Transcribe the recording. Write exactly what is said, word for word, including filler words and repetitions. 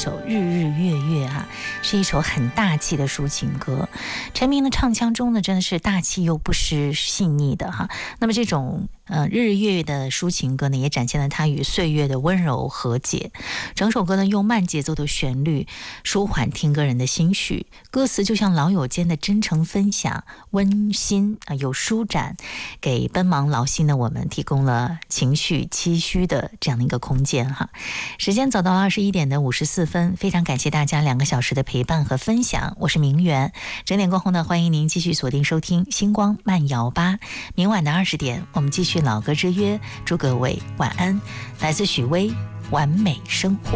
首《日日月月》啊，是一首很大气的抒情歌。陈明的唱腔中呢，真的是大气又不失细腻的哈。那么这种呃日日月月的抒情歌呢，也展现了他与岁月的温柔和解。整首歌呢，用慢节奏的旋律舒缓听歌人的心绪，歌词就像老友间的真诚分享，温馨啊、呃、有舒展，给奔忙劳心的我们提供了情绪期许的这样的一个空间哈。时间走到了二十一点的五十四分，非常感谢大家两个小时的陪伴和分享，我是明媛。整点过后呢，欢迎您继续锁定收听星光慢摇吧。明晚的二十点，我们继续老歌之约，祝各位晚安。来自许巍，完美生活。